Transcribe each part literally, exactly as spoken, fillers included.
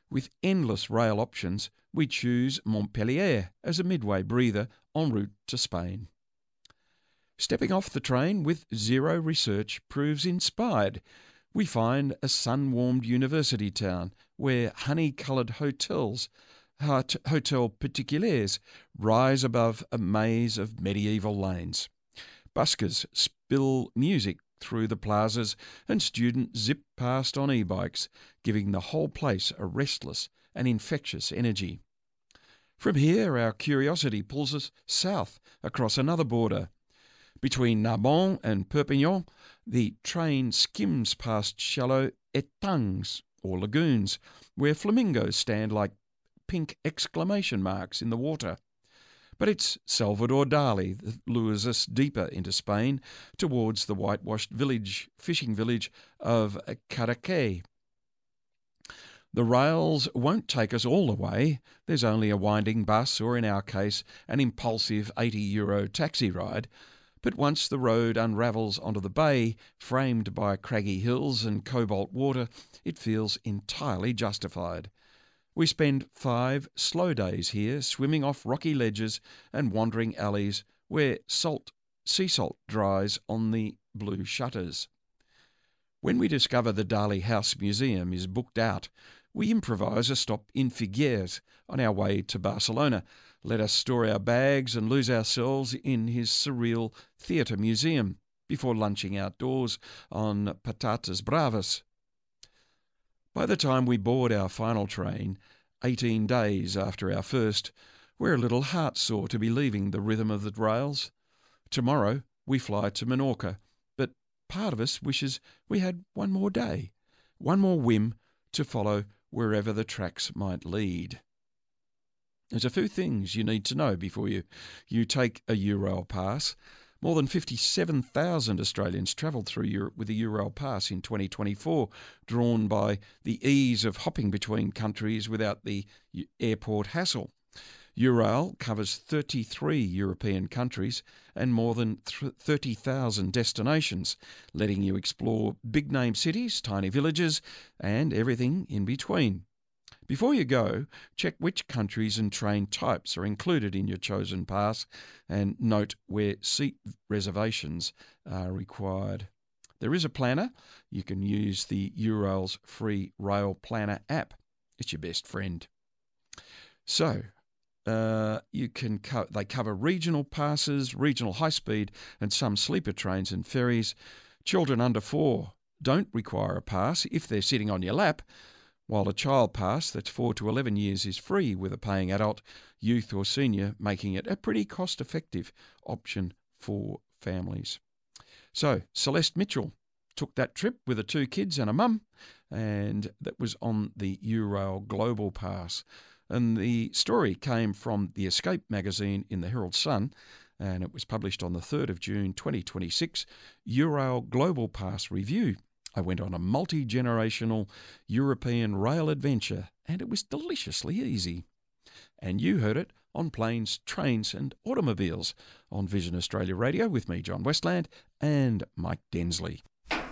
With endless rail options, we choose Montpellier as a midway breather en route to Spain. Stepping off the train with zero research proves inspired. We find a sun-warmed university town where honey-coloured hotels, hot- Hotel Particuliers, rise above a maze of medieval lanes. Buskers spill music through the plazas and students zip past on e-bikes, giving the whole place a restless and infectious energy. From here, our curiosity pulls us south across another border. Between Narbonne and Perpignan, the train skims past shallow étangs, or lagoons, where flamingos stand like pink exclamation marks in the water. But it's Salvador Dali that lures us deeper into Spain towards the whitewashed village, fishing village of Cadaqués. The rails won't take us all the way. There's only a winding bus, or in our case, an impulsive eighty euro taxi ride. But once the road unravels onto the bay, framed by craggy hills and cobalt water, it feels entirely justified. We spend five slow days here, swimming off rocky ledges and wandering alleys where salt, sea salt dries on the blue shutters. When we discover the Dali House Museum is booked out, we improvise a stop in Figueres on our way to Barcelona. Let us store our bags and lose ourselves in his surreal theatre museum before lunching outdoors on patatas bravas. By the time we board our final train, eighteen days after our first, we're a little heartsore to be leaving the rhythm of the rails. Tomorrow we fly to Menorca, but part of us wishes we had one more day, one more whim to follow wherever the tracks might lead. There's a few things you need to know before you, you take a Eurail pass. More than fifty-seven thousand Australians travelled through Europe with a Eurail pass in twenty twenty-four, drawn by the ease of hopping between countries without the airport hassle. Eurail covers thirty-three European countries and more than thirty thousand destinations, letting you explore big-name cities, tiny villages, and everything in between. Before you go, check which countries and train types are included in your chosen pass and note where seat reservations are required. There is a planner. You can use the Eurail's free Rail Planner app. It's your best friend. So, uh, you can co- they cover regional passes, regional high-speed, and some sleeper trains and ferries. Children under four don't require a pass if they're sitting on your lap, while a child pass that's four to eleven years is free with a paying adult, youth or senior, making it a pretty cost-effective option for families. So Celeste Mitchell took that trip with her two kids and a mum, and that was on the Eurail Global Pass. And the story came from the Escape magazine in the Herald Sun, and it was published on the third of June twenty twenty-six, Eurail Global Pass Review. I went on a multi-generational European rail adventure, and it was deliciously easy. And you heard it on Planes, Trains and Automobiles on Vision Australia Radio with me, John Westland, and Mike Densley.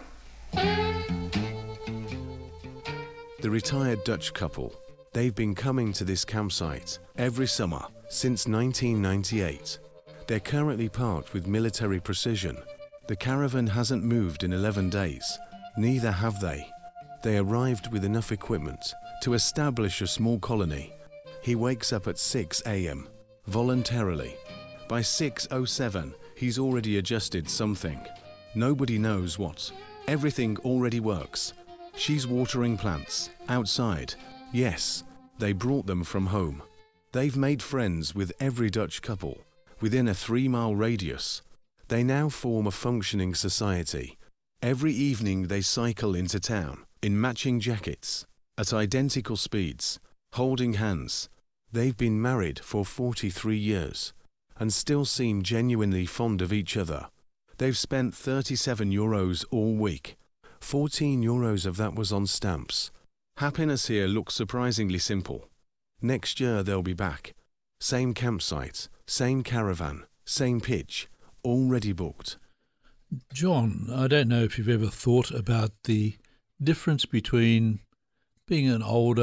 The retired Dutch couple. They've been coming to this campsite every summer since nineteen ninety-eight. They're currently parked with military precision. The caravan hasn't moved in eleven days. Neither have they. They arrived with enough equipment to establish a small colony. He wakes up at six a m, voluntarily. By six oh seven, he's already adjusted something. Nobody knows what. Everything already works. She's watering plants, outside. Yes, they brought them from home. They've made friends with every Dutch couple within a three-mile radius. They now form a functioning society. Every evening they cycle into town in matching jackets, at identical speeds, holding hands. They've been married for forty-three years and still seem genuinely fond of each other. They've spent thirty-seven euros all week. fourteen euros of that was on stamps. Happiness here looks surprisingly simple. Next year they'll be back. Same campsite, same caravan, same pitch, already booked. John, I don't know if you've ever thought about the difference between being an older,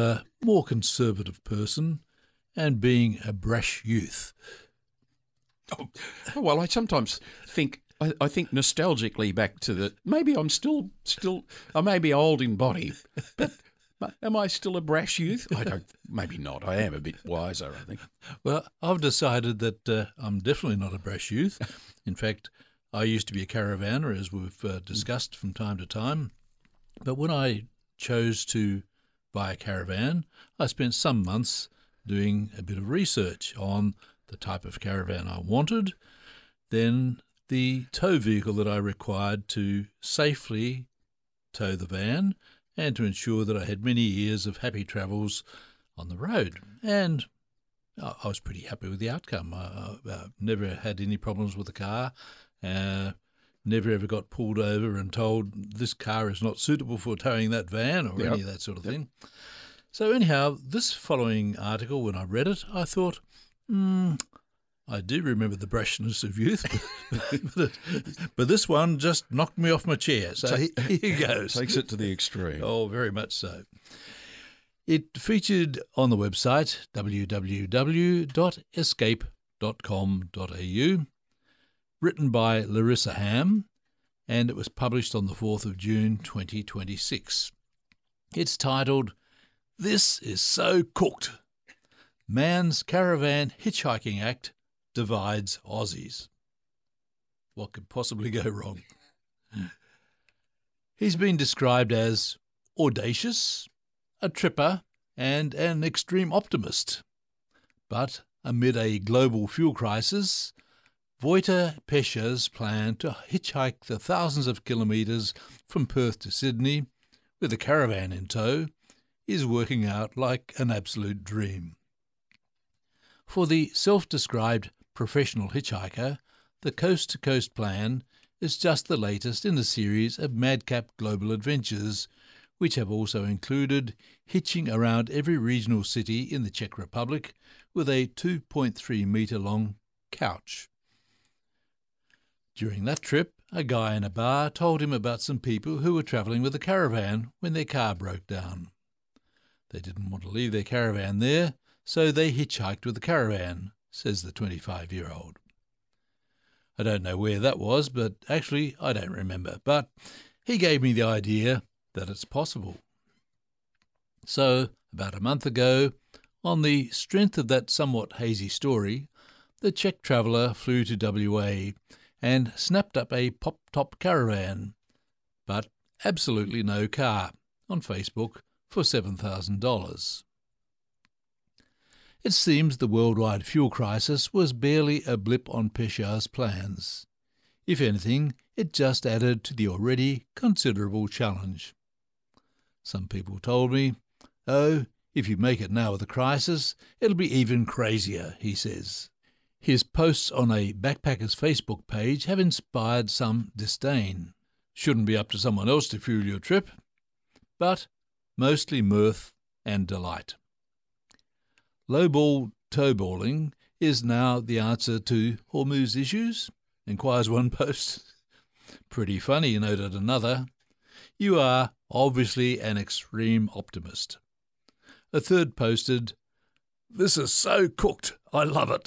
more conservative person and being a brash youth. Oh, well, I sometimes think I, I think nostalgically back to the maybe I'm still still I may be old in body, but am I still a brash youth? I don't. Maybe not. I am a bit wiser, I think. Well, I've decided that uh, I'm definitely not a brash youth. In fact, I used to be a caravaner, as we've uh, discussed from time to time. But when I chose to buy a caravan, I spent some months doing a bit of research on the type of caravan I wanted, then the tow vehicle that I required to safely tow the van, and to ensure that I had many years of happy travels on the road. And I was pretty happy with the outcome. I, I never had any problems with the car, uh, never ever got pulled over and told this car is not suitable for towing that van or yep. any of that sort of yep. thing. So anyhow, this following article, when I read it, I thought, hmm, I do remember the brashness of youth, but, but this one just knocked me off my chair. So here goes. Takes it to the extreme. Oh, very much so. It featured on the website w w w dot escape dot com dot a u, written by Larissa Ham, and it was published on the fourth of June twenty twenty-six. It's titled, "This is So Cooked. Man's Caravan Hitchhiking Act Divides Aussies." What could possibly go wrong? He's been described as audacious, a tripper, and an extreme optimist. But amid a global fuel crisis, Wojtek Pesha's plan to hitchhike the thousands of kilometres from Perth to Sydney with a caravan in tow is working out like an absolute dream. For the self-described professional hitchhiker, the Coast to Coast plan is just the latest in a series of madcap global adventures, which have also included hitching around every regional city in the Czech Republic with a two point three metre long couch. During that trip, a guy in a bar told him about some people who were travelling with a caravan when their car broke down. They didn't want to leave their caravan there, so they hitchhiked with the caravan, says the twenty-five-year-old. I don't know where that was, but actually I don't remember. But he gave me the idea that it's possible. So, about a month ago, on the strength of that somewhat hazy story, the Czech traveller flew to W A and snapped up a pop-top caravan, but absolutely no car, on Facebook for seven thousand dollars. It seems the worldwide fuel crisis was barely a blip on Pesha's plans. If anything, it just added to the already considerable challenge. Some people told me, "Oh, if you make it now with the crisis, it'll be even crazier," he says. His posts on a backpacker's Facebook page have inspired some disdain. Shouldn't be up to someone else to fuel your trip, but mostly mirth and delight. Lowball towballing is now the answer to Hormuz issues, inquires one post. Pretty funny, noted another. You are obviously an extreme optimist. A third posted, "This is so cooked, I love it."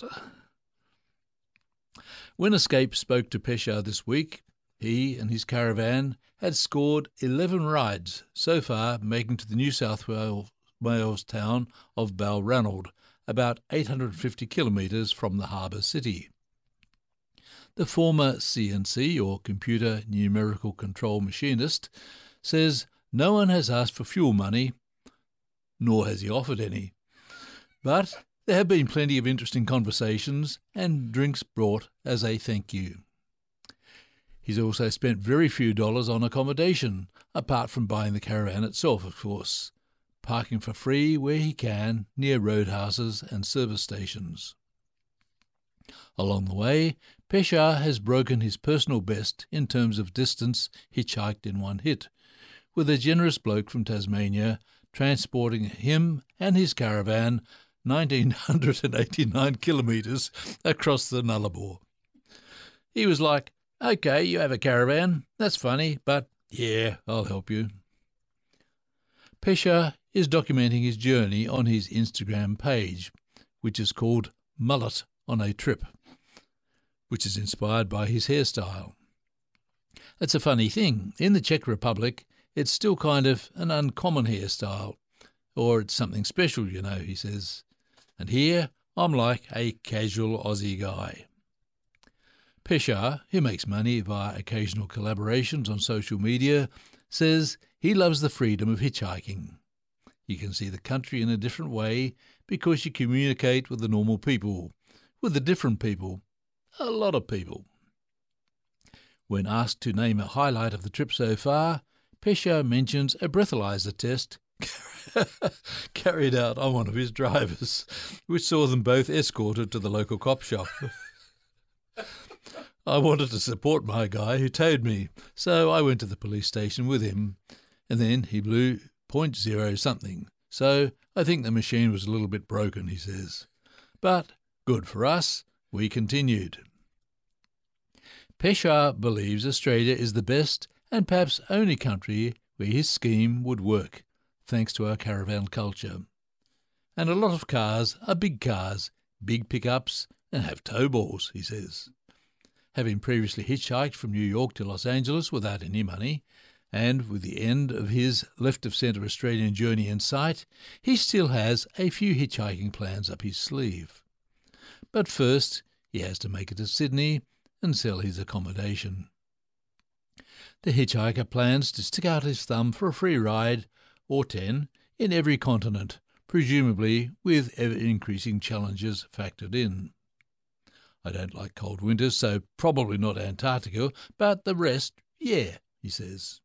When Escape spoke to Pesha this week, he and his caravan had scored eleven rides so far, making to the New South Wales Wales town of Balranald, about eight hundred fifty kilometres from the harbour city. The former C N C, or Computer Numerical Control Machinist, says no one has asked for fuel money, nor has he offered any. But there have been plenty of interesting conversations and drinks brought as a thank you. He's also spent very few dollars on accommodation, apart from buying the caravan itself, of course, parking for free where he can near roadhouses and service stations. Along the way, Pesha has broken his personal best in terms of distance hitchhiked in one hit, with a generous bloke from Tasmania transporting him and his caravan one thousand nine hundred eighty-nine kilometres across the Nullarbor. He was like, "Okay, you have a caravan, that's funny, but yeah, I'll help you." Pesha is documenting his journey on his Instagram page, which is called Mullet on a Trip, which is inspired by his hairstyle. It's a funny thing. In the Czech Republic, it's still kind of an uncommon hairstyle, or it's something special, you know, he says. And here, I'm like a casual Aussie guy. Peshar, who makes money via occasional collaborations on social media, says he loves the freedom of hitchhiking. You can see the country in a different way because you communicate with the normal people, with the different people, a lot of people. When asked to name a highlight of the trip so far, Peshar mentions a breathalyzer test carried out on one of his drivers, which saw them both escorted to the local cop shop. I wanted to support my guy who towed me, so I went to the police station with him, and then he blew point zero something, so I think the machine was a little bit broken, he says. But good for us, we continued. Peshar believes Australia is the best and perhaps only country where his scheme would work, thanks to our caravan culture. And a lot of cars are big cars, big pickups, and have tow balls, he says. Having previously hitchhiked from New York to Los Angeles without any money, and with the end of his left-of-centre Australian journey in sight, he still has a few hitchhiking plans up his sleeve. But first, he has to make it to Sydney and sell his accommodation. The hitchhiker plans to stick out his thumb for a free ride, or ten, in every continent, presumably with ever-increasing challenges factored in. I don't like cold winters, so probably not Antarctica, but the rest, yeah, he says.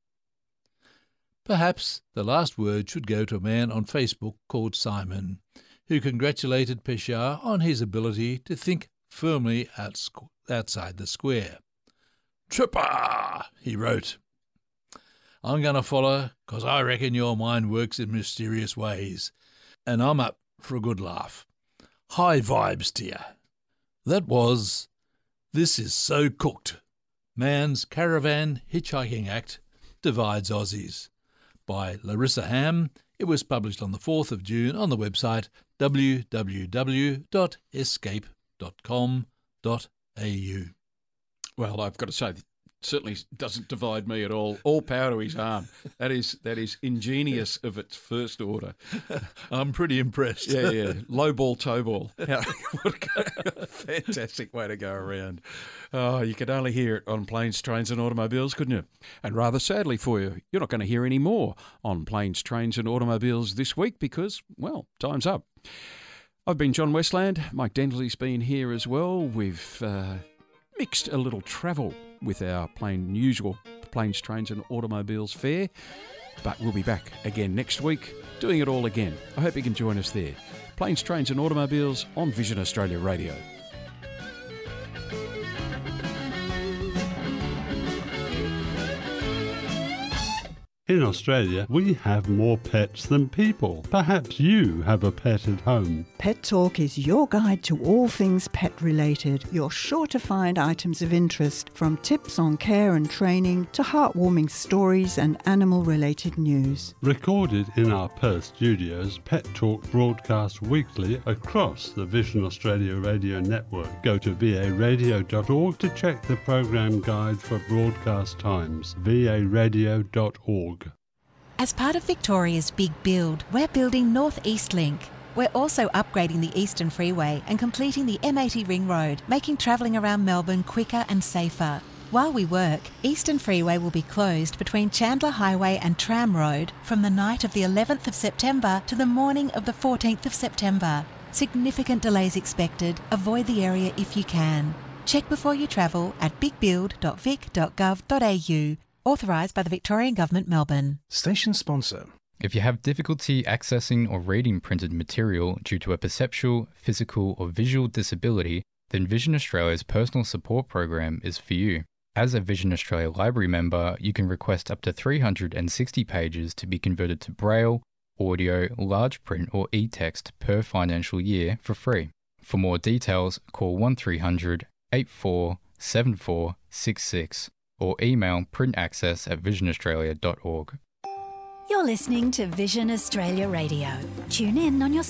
Perhaps the last word should go to a man on Facebook called Simon, who congratulated Peshar on his ability to think firmly out, outside the square. "Tripper," he wrote. "I'm going to follow, 'cause I reckon your mind works in mysterious ways, and I'm up for a good laugh. High vibes to you." That was This Is So Cooked, Man's Caravan Hitchhiking Act Divides Aussies, by Larissa Ham. It was published on the fourth of June on the website w w w dot escape dot com dot a u. Well, I've got to say, it certainly doesn't divide me at all. All power to his arm. That is that is ingenious of its first order. I'm pretty impressed. Yeah, yeah. Low ball, toe ball. What a fantastic way to go around. Oh, you could only hear it on Planes, Trains and Automobiles, couldn't you? And rather sadly for you, you're not going to hear any more on Planes, Trains and Automobiles this week because, well, time's up. I've been John Westland. Mike Dentley's been here as well. We've uh, mixed a little travel with our plain usual Planes, Trains and Automobiles fare. But we'll be back again next week, doing it all again. I hope you can join us there. Planes, Trains and Automobiles on Vision Australia Radio. In Australia, we have more pets than people. Perhaps you have a pet at home. Pet Talk is your guide to all things pet-related. You're sure to find items of interest, from tips on care and training to heartwarming stories and animal-related news. Recorded in our Perth studios, Pet Talk broadcasts weekly across the Vision Australia Radio Network. Go to v a radio dot org to check the program guide for broadcast times. v a radio dot org. As part of Victoria's big build, we're building North East Link. We're also upgrading the Eastern Freeway and completing the M eighty Ring Road, making travelling around Melbourne quicker and safer. While we work, Eastern Freeway will be closed between Chandler Highway and Tram Road from the night of the eleventh of September to the morning of the fourteenth of September. Significant delays expected. Avoid the area if you can. Check before you travel at big build dot vic dot gov dot a u. Authorised by the Victorian Government, Melbourne. Station sponsor. If you have difficulty accessing or reading printed material due to a perceptual, physical or visual disability, then Vision Australia's personal support program is for you. As a Vision Australia Library member, you can request up to three hundred sixty pages to be converted to Braille, audio, large print or e-text per financial year for free. For more details, call one three hundred, eight four seven four six six or email printaccess at vision australia dot org. You're listening to Vision Australia Radio. Tune in on your